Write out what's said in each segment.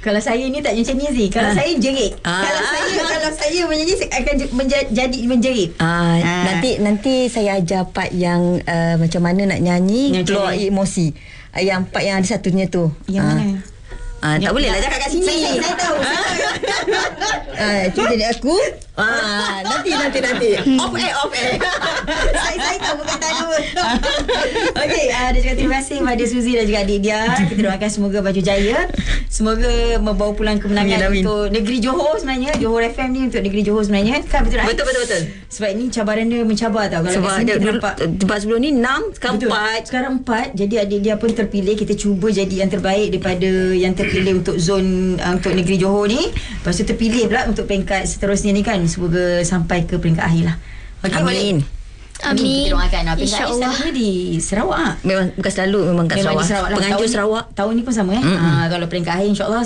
Kalau saya ni tak macam ni Zee. Kalau saya jerit. Kalau saya menyanyi akan jadi menjerit. Nanti saya ajar part yang macam mana nak nyanyi keluar emosi. Yang part yang ada satunya tu. Yang mana? Tak boleh lah cakap kat sini. Saya tahu. Itu jadi aku. Nanti. Off air. Saya tahu bukan tak ada. Okey, dia cakap terima kasih pada Suzy dan juga adik dia. Kita doakan semoga baju jaya. Semoga membawa pulang kemenangan untuk negeri Johor sebenarnya. Johor FM ni untuk negeri Johor sebenarnya. Kan betul? Betul. Sebab ini cabaran dia mencabar tau. Kalau sebab kat sini nampak tempat sebelum ni 6, sekarang 4. Sekarang 4. Jadi adik dia pun terpilih. Kita cuba jadi yang terbaik daripada yang terpilih untuk zon untuk negeri Johor ni. Lepas tu terpilih pula untuk peringkat seterusnya ni kan. Semoga sampai ke peringkat akhir lah. Okay, Amin. Kita doakan. InsyaAllah. Peringkat di Sarawak. Memang bukan selalu memang kat Sarawak. Di Sarawak lah. Penganjur Sarawak. Tahun ni pun sama kalau peringkat akhir insyaAllah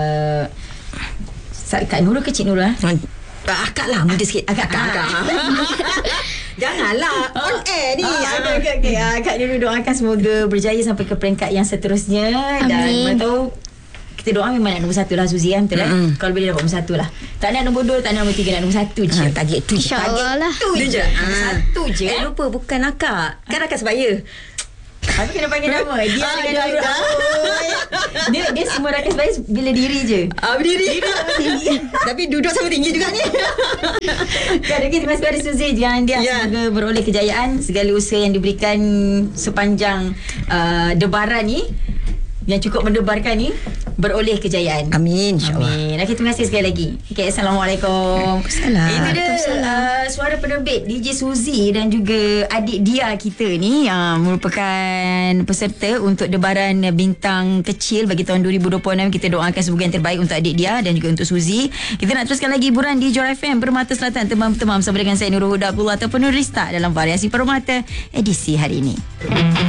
Kak Nurul kecil Nurul Akak lah muda sikit. Akak. Janganlah on air ni. Okay. Kak Nurul doakan semoga berjaya sampai ke peringkat yang seterusnya. Dan mana tahu kita doa memang nak nombor 1 lah Suzy kan. Betul kan? Kalau boleh dapat nombor 1 lah. Tak nak nombor 2, tak nak nombor 3, nak nombor 1 je. Target tu. InsyaAllah lah. Tu je. Nombor 1 je. Lupa bukan akak. Kan akak sebaya. Aku kena panggil nama. Dia dia semua rakan sebaya bila diri je. Berdiri. Tapi duduk sama tinggi juga ni. Terima kasih kepada Suzy yang dia semoga beroleh kejayaan segala usaha yang diberikan sepanjang debaran ni, yang cukup mendebarkan ni, beroleh kejayaan. Amin, insyaAllah. Amin. Okay, terima kasih sekali lagi. Okay, Assalamualaikum. Waalaikumsalam. Itu dia suara penerbit DJ Suzy dan juga adik dia kita ni yang merupakan peserta untuk debaran bintang kecil bagi tahun 2026. Kita doakan semoga yang terbaik untuk adik dia dan juga untuk Suzy. Kita nak teruskan lagi hiburan di Johor FM Permata Selatan Temam-temam bersama dengan saya Nurul Huda Abdullah ataupun Nurista dalam variasi Permata edisi hari ini.